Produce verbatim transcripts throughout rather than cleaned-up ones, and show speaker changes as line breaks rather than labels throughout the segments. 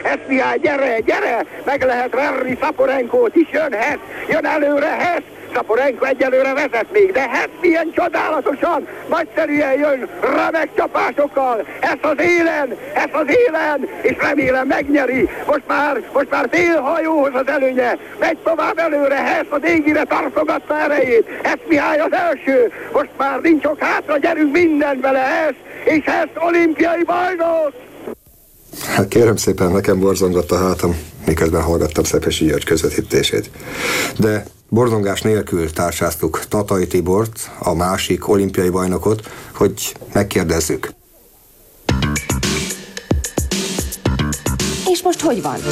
Hess Mihály, gyere, gyere! Meg lehet verni Szaporenkót is, jön Hess, jön előre Hess! Szaporenko egyelőre vezet még, de Hess milyen csodálatosan, nagyszerűen jön, remek csapásokkal, Hess az élen, Hess az élen, és remélem megnyeri, most már, most már fél hajóhoz az előnye, megy tovább előre, Hess az égire tartogatta erejét, Hess Mihály az első, most már nincs ok hátra, gyerünk minden vele, Hess, és Hess olimpiai bajnok!
Hát kérem szépen, nekem borzongott a hátam, miközben hallgattam Szepesi György közvetítését. De borzongás nélkül társáztuk Tatai Tibort, a másik olimpiai bajnokot, hogy megkérdezzük.
És most hogy van?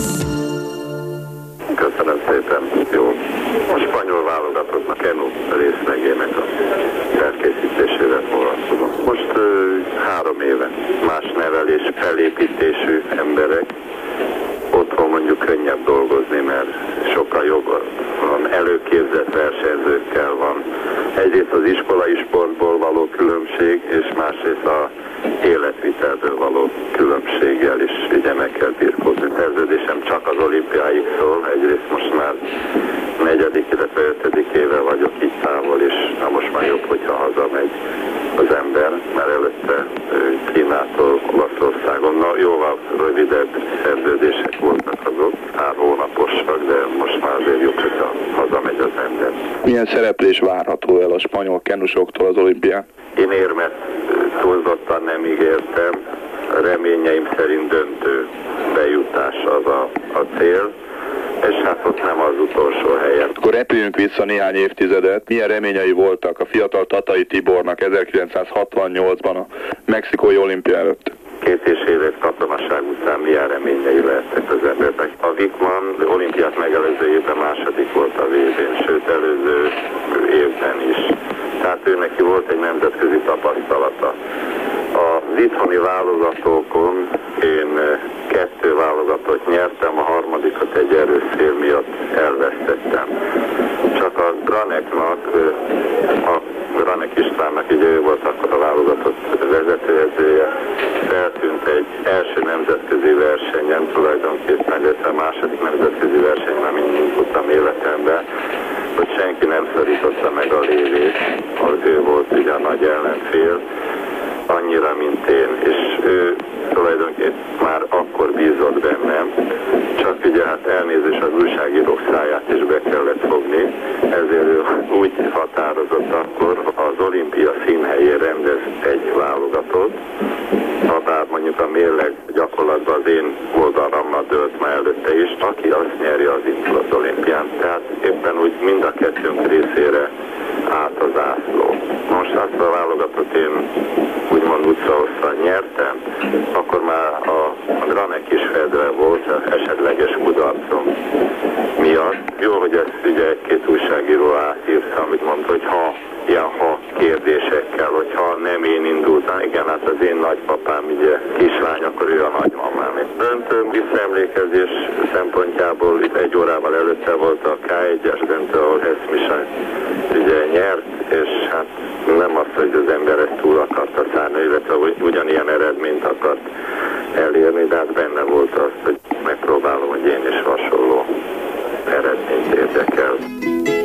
Köszönöm szépen, jó. A spanyol válogatottnak Kenu részlegének a felkészítésével foglalkozom. Most uh, három éve más nevelés, felépítésű emberek, otthon mondjuk könnyebb dolgozni, mert sokkal jobb van, előképzett versenyzőkkel van. Egyrészt az iskolai sportból való különbség, és másrészt a életvitelből való különbséggel is ugye meg kell birkózni. Szerződésem csak az olimpiáig szól, egyrészt most már negyedik, illetve ötödik éve vagyok itt távol, és na most már jobb, hogyha hazamegy az ember, mert előtte Kínától Olaszországon, na jóval rövidebb szerződések voltak azok, pár hónaposak, de most már azért jobb, hogyha hazamegy az ember.
Milyen szereplés várható el a spanyol kenusoktól az olimpián?
Én érmet túlzottan nem ígértem, reményeim szerint döntő bejutás az a, a cél, és hát ott nem az utolsó helyen.
Akkor repüljünk vissza néhány évtizedet. Milyen reményei voltak a fiatal Tatai Tibornak ezerkilencszázhatvannyolcban a mexikói olimpia előtt?
Két és fél év katonaság után milyen reményei lehettek az embernek. A Wickman olimpiát megelőző évben második volt a vé bén, sőt előző évben is. Tehát ő neki volt egy nemzetközi tapasztalata. Az itthoni válogatókon én kettő válogatót nyertem, a harmadikat egy erős szél miatt elvesztettem. Csak a Graneknak, a Granek Istvánnak, ugye ő volt akkor a válogatott vezetőedzője, feltűnt egy első nemzetközi versenyen tulajdonképpen, illetve a második nemzetközi versenyen, amit tudtam életemben, hogy senki nem szorította meg a lévét, ő volt ugye a nagy ellenfél, annyira, mint én, és ő tulajdonképpen már akkor bízott bennem, csak ugye hát elnézés az újságírók száját is be kellett fogni, ezért ő úgy határozott akkor, az olimpia színhelyén rendez egy válogatót, ha bár mondjuk a mérleg gyakorlatban az én oldalamra dőlt már előtte is, aki azt nyeri, az indul az olimpián. Tehát éppen úgy mind a kettőnk részére át az ászló. Most azt a válogatott én úgymond utca-osztal nyertem, akkor már a, a Granek is fedve volt az esetleges kudarcom miatt. Jó, hogy ezt ugye egy-két újságíró átírta, amit mondta, hogy ha ilyen ha kérdésekkel, hogyha nem én indultam, igen, hát az én nagypapám ugye kislány, akkor ő a nagymamám. Döntő visszaemlékezés szempontjából itt egy órával előtte volt a ká egyes döntő, ahol Hess Mihály ugye nyert, és hát nem az, hogy az ember ezt túl akarta szállni, illetve ugyanilyen